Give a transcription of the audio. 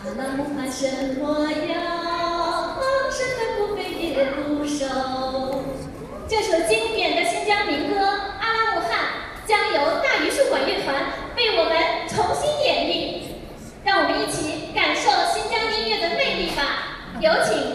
阿拉木汗什么样，身份不菲也不少。这首经典的新疆民歌《阿拉木汗》将由大榆树管乐团为我们重新演绎，让我们一起感受新疆音乐的魅力吧！有请。